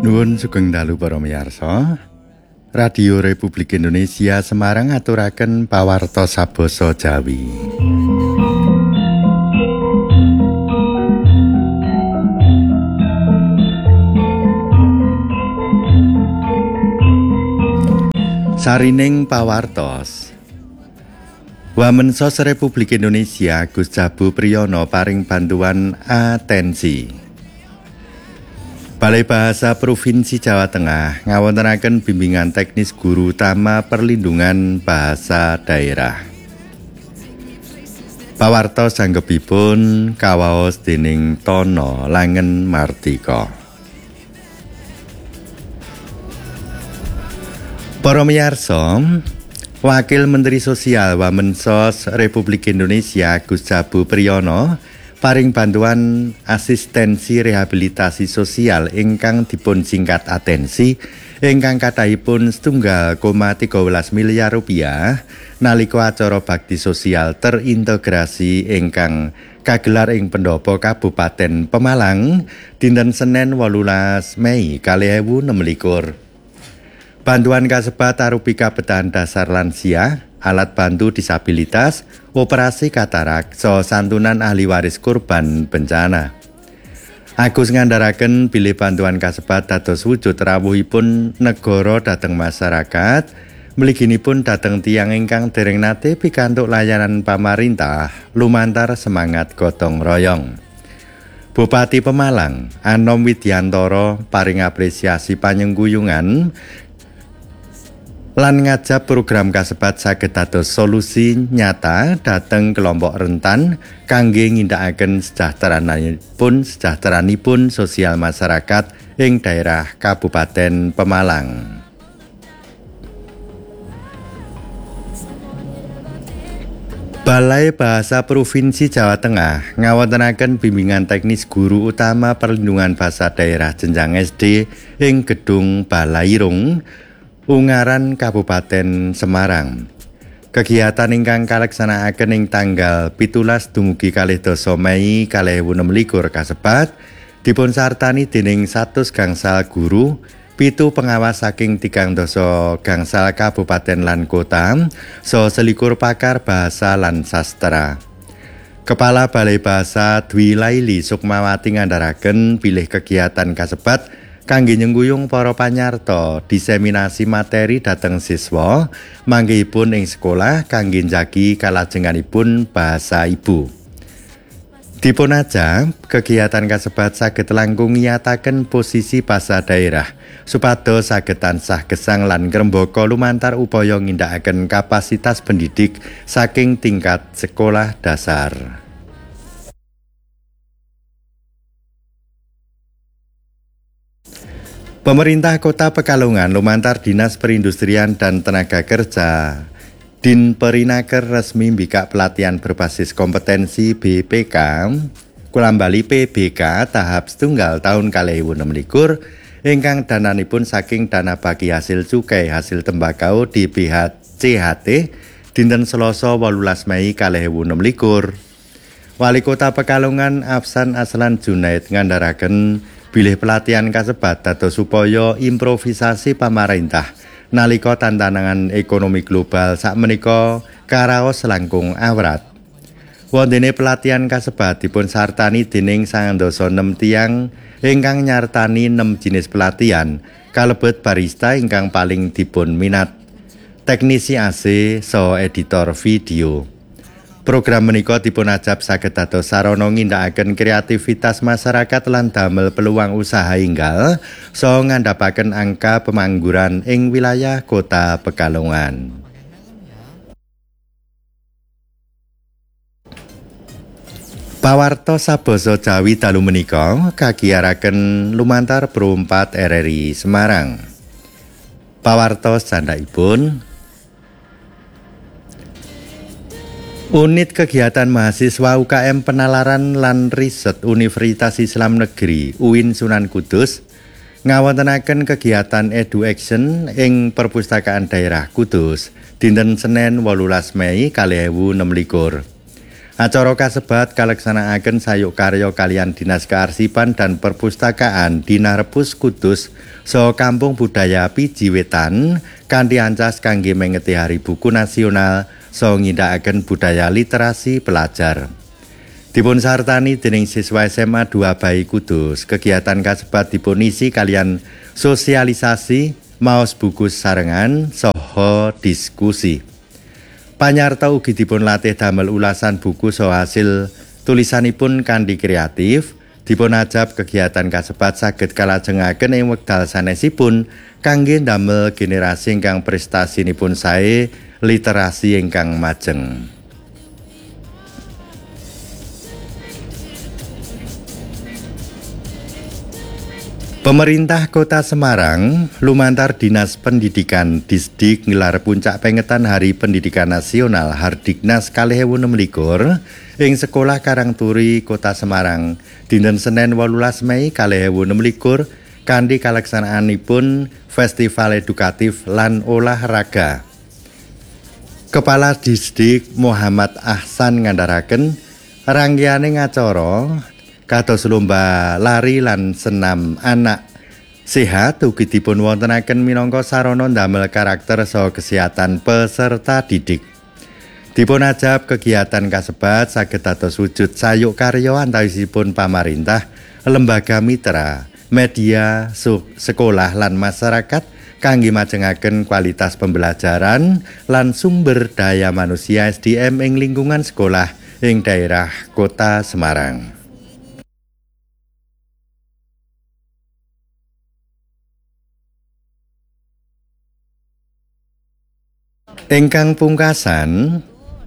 Nuwun sugeng dalu para miyarsa. Radio Republik Indonesia Semarang aturaken pawarta sabasa Jawi. Sarining pawartos. Wamensos Republik Indonesia Gus Jabu Priyono paring bantuan atensi. Balai Bahasa Provinsi Jawa Tengah ngawontenaken bimbingan teknis guru utama perlindungan bahasa daerah. Pawartos sanggepipun kawaos dening Tono Langen Martika. Para miyarsa, Wakil Menteri Sosial Wamensos Republik Indonesia Gus Jabu Priyono paring bantuan asistensi rehabilitasi sosial ingkang dipun singkat atensi ingkang kathahipun 1,13 miliar rupiah nalika acara bakti sosial terintegrasi ingkang kagelar ing Pendopo Kabupaten Pemalang dinten Senin 18 Mei 2026. Bantuan kasebat arupi kabedahan dasar lansia, alat bantu disabilitas, operasi katarak, so santunan ahli waris korban bencana. Agus ngandharaken bilih bantuan kasebat dados wujud rawuhipun negara dhateng masyarakat, mliginipun dhateng tiyang ingkang dereng nate pikantuk layanan pamarintah lumantar semangat gotong royong. Bupati Pemalang, Anom Widyantoro paring apresiasi panyengguyungan lan ngajab program kasebat saged dados solusi nyata dhateng kelompok rentan kangge ngindakaken sejahteranipun sosial masyarakat ing daerah Kabupaten Pemalang. Balai Bahasa Provinsi Jawa Tengah ngawontenaken bimbingan teknis guru utama perlindungan bahasa daerah jenjang SD ing Gedung Balairung Ungaran Kabupaten Semarang. Kegiatan ingkang kaleksanakaken ing tanggal 17 dumugi 22 Mei 2026 kasebat dipun sartani dening 100 gangsal guru, 7 pengawas saking 3 gangsal kabupaten lan kota, so 21 pakar bahasa lan sastra. Kepala Balai Bahasa Dwi Laili Sukmawati ngandharaken bilih kegiatan kasebat kangge nyengguyung para panyarta diseminasi materi dhateng siswa manggihipun ing sekolah kangge njagi kalajenganipun bahasa ibu. Dipun ajab kegiatan kasebat saged langkung nyataken posisi bahasa daerah supados saged tansah gesang lan ngrembaka lumantar upaya ngindakaken kapasitas pendidik saking tingkat sekolah dasar. Pemerintah Kota Pekalongan lumantar Dinas Perindustrian dan Tenaga Kerja Dinperinaker resmi mbikak pelatihan berbasis kompetensi BPK Kulambali PBK tahap setunggal tahun 2026 ingkang dananipun saking dana bagi hasil cukai hasil tembakau di BHCHT dinten Selasa 18 Mei 2026. Wali Kota Pekalongan Afsan Aslan Junaid ngandharaken bilih pelatihan kasebat dados supaya improvisasi pamarintah nalika tantangan ekonomi global sakmenika karaos langkung awrat. Wondene pelatihan kasebat dipun sartani dening 96 tiyang ingkang nyartani 6 jenis pelatihan kalebet barista ingkang paling dipun minat, teknisi AC saha editor video. Program menika dipun ajab saged dados sarana ngindakaken kreativitas masyarakat lan damel peluang usaha enggal saha ngandhapaken angka pengangguran ing wilayah Kota Pekalongan. Pawarta sabasa Jawi dalu menika kagiyaraken lumantar Pro 4 RRI Semarang. Pawarta candhaipun Unit Kegiatan Mahasiswa UKM Penalaran lan Riset Universitas Islam Negeri UIN Sunan Kudus ngawontenaken kegiatan EduAction ing Perpustakaan Daerah Kudus dinten Senin 18 Mei 2026. Acara kasebat kaleksanakaken sayuk karya kalian Dinas Kearsipan dan Perpustakaan Dinarebus Kudus saha Kampung Budaya Piji Wetan kanthi ancas kangge mengeti Hari Buku Nasional saha ngindakaken budaya literasi pelajar. Dipun sartani dening siswa SMA 2 Bayi Kudus, kegiatan kasebat dipun isi kalian sosialisasi, maos buku sarengan saha diskusi. Panyarta ugi dipun latih damel ulasan buku saha hasil tulisanipun kanthi kreatif. Dipun ajab kegiatan kasebat saged kalajengaken ing wekdal sanesipun kangge damel generasi ingkang prestasinipun sae literasi ingkang majeng. Pemerintah Kota Semarang lumantar Dinas Pendidikan Disdik ngelar puncak pengetan Hari Pendidikan Nasional Hardiknas 2026 ing Sekolah Karangturi Kota Semarang dinten Senin 18 Mei 2026 kanthi kalaksanaanipun Festival Edukatif lan Olahraga. Kepala Disdik Muhammad Ahsan ngandharaken rangkaiane acara kados lomba lari lan senam anak sehat ugi dipun wontenaken minangka sarana ndamel karakter saha kesehatan peserta didik. Dipun ajab kegiatan kasebat saged dados wujud sayuk karya antawisipun pamarintah, lembaga mitra, media, sekolah lan masyarakat kangge majengaken kualitas pembelajaran lan sumber daya manusia SDM ing lingkungan sekolah ing daerah Kota Semarang. Ingkang pungkasan,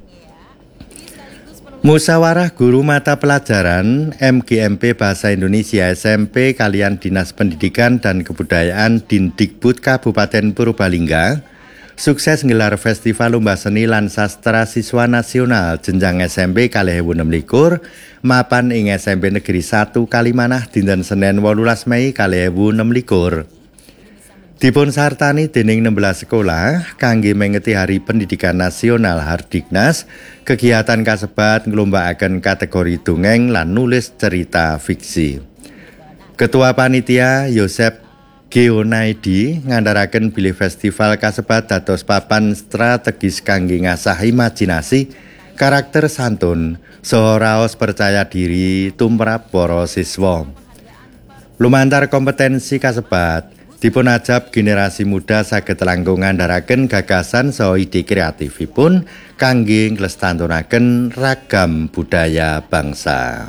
musyawarah guru mata pelajaran MGMP Bahasa Indonesia SMP kalian Dinas Pendidikan dan Kebudayaan Dindikbud Kabupaten Purbalingga sukses nggelar Festival Lomba Seni lan Sastra Siswa Nasional jenjang SMP 2026 mapan ing SMP Negeri 1 Kalimanah dinten Senin 18 Mei 2026. Dipun sartani dening 16 sekolah kangge mengeti Hari Pendidikan Nasional Hardiknas, kegiatan kasebat nglombakaken kategori dongeng lan nulis cerita fiksi. Ketua Panitia Yosep Geonaidi ngandharaken bilih festival kasebat dados papan strategis kangge ngasah imajinasi, karakter santun, saha raos percaya diri tumrap para siswa. Lumantar kompetensi kasebat dipun ajab generasi muda saged langkung ngandharaken gagasan saha ide kreatifipun kangge nglestantunaken ragam budaya bangsa.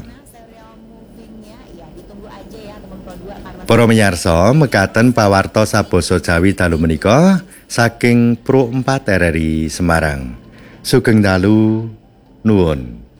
Para miyarsa, mekaten pawarta sabasa Jawi dalu menika saking Pro 4 RRI Semarang. Sugeng dalu nuwun.